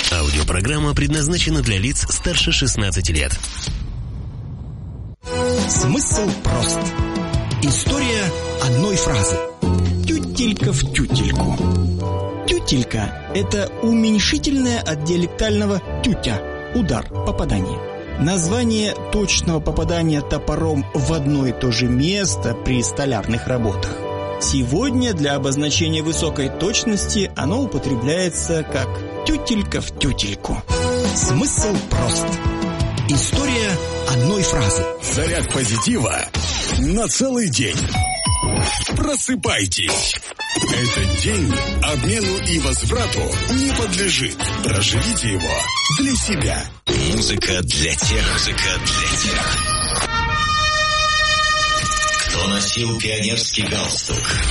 Аудиопрограмма предназначена для лиц старше 16 лет. Смысл прост. История одной фразы. Тютелька в тютельку. Тютелька – это уменьшительное от диалектального тютя – удар, попадание. Название точного попадания топором в одно и то же место при столярных работах. Сегодня для обозначения высокой точности оно употребляется как тютелька в тютельку. Смысл прост. История одной фразы. Заряд позитива на целый день. Просыпайтесь. Этот день обмену и возврату не подлежит. Проживите его для себя. Музыка для тех, кто носил пионерский галстук.